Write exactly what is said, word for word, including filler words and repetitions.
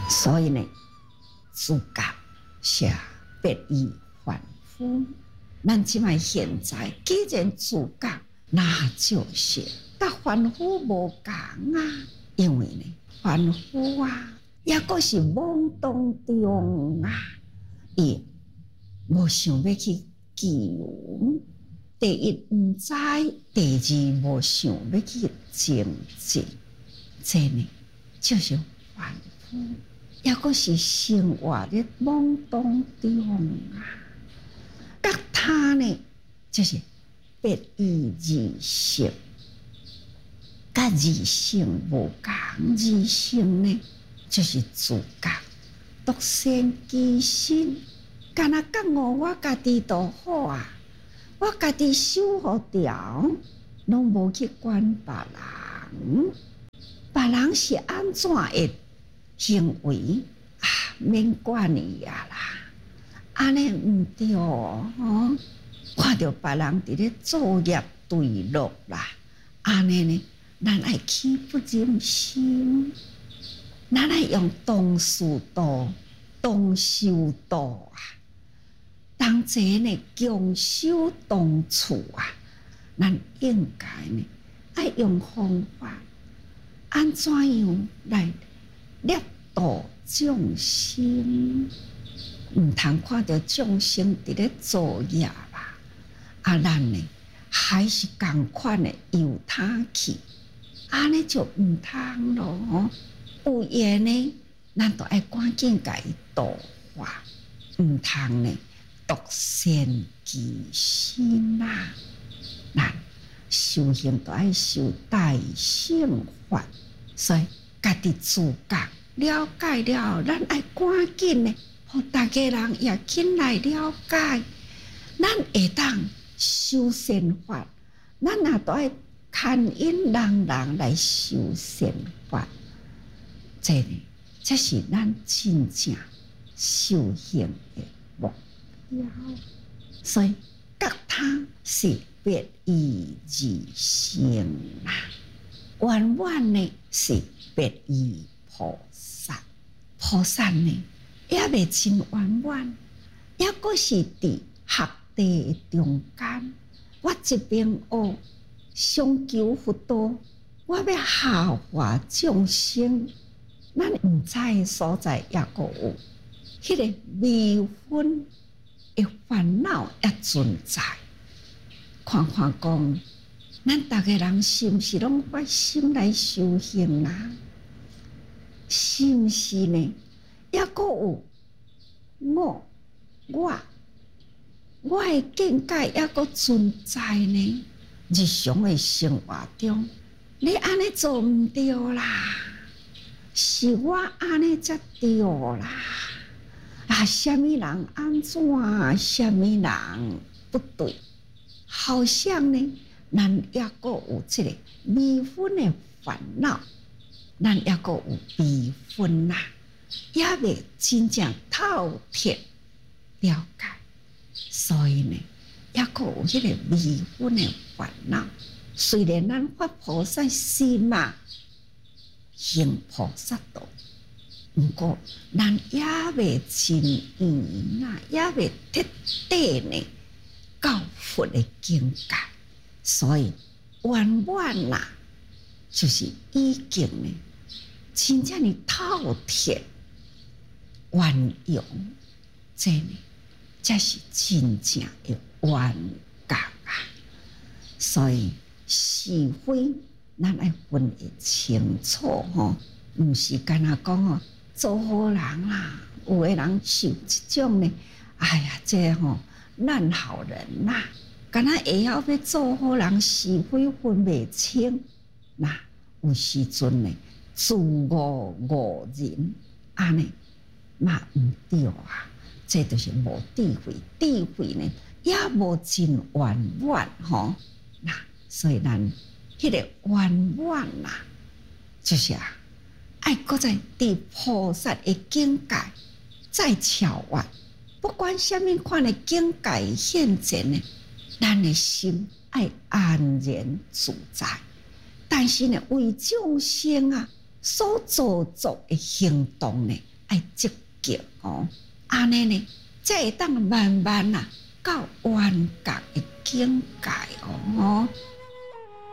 所以呢，自觉是别于凡夫。咱即摆现在既然自觉，那就是甲凡夫无共啊。因为呢，凡夫啊，也阁是懵懂中啊，伊无想要去救。第一毋知，第二无想要去证实，这呢就是凡夫，也阁是生活伫懵懂中啊。甲他呢，就是别于二性，甲二性无共。二性呢，就是自觉独善其身，干那觉悟我家己就好啊。我家己守好条，拢无去管别人。别人是安怎的行为啊，免管伊啊啦。安尼毋对哦，哦看到别人伫咧作业对落啦，安尼呢，咱爱起不忍心，咱爱用同事道、同修道啊。同齐呢，共修同处啊，咱应该呢，爱用方法，安怎样来摄度众生？毋通看到众生伫咧作业啦，啊，咱呢还是共款的由他去，安尼就毋通咯。有缘呢，咱都爱赶紧甲伊度化，毋通呢。独善其身啊！咱修行都爱修大乘法，所以家己自觉了解了，咱爱赶紧呢，互大家人也紧来了解。咱会当修善法，咱也都爱牵引人人来修善法。这呢，这是咱真正修行的目标。所以觉他是别于二乘啦，远远呢是别于菩萨。菩萨呢也未真远远，也阁是伫学地中间。我一边学上求佛道，我要下化众生，咱毋知的所在也阁有迄个微分的烦恼也存在。看看讲，咱逐个人是毋是拢发心来修行啊？是毋是呢？也阁有我、我、我的境界也阁存在呢。日常的生活中，你安尼做毋对啦，是我安尼才对啦。啊，什么人安怎？什么人不对？好像呢，咱也阁有这个微分的烦恼，咱也阁有微分啦，也未真正透彻了解，所以呢，也阁有迄个微分的烦恼。虽然咱发菩萨心嘛，行菩萨道。不过，咱也未真圆啊，也未彻底呢到佛的境界，所以远远啦，就是已经呢，真正的透彻圆融，这呢，才是真正的圆觉啊。所以是非，咱爱分得清楚吼，毋是干那讲哦。做好人啦，有的人受这种呢，哎呀，这吼、哦、烂好人啦，敢若会晓要做好人，是非分袂清，那有时阵呢，自我误人，安尼嘛毋对啊，这就是无智慧，智慧呢也无真圆满吼，那所以咱迄个圆满啦，就是啊。爱搁在伫菩萨的境界再超越，不管什么款的境界现前呢，咱的心爱安然自在。但是呢，为众生啊所做作的行动呢， 爱积极哦，安尼呢，才会当慢慢啊到圆觉的境界哦。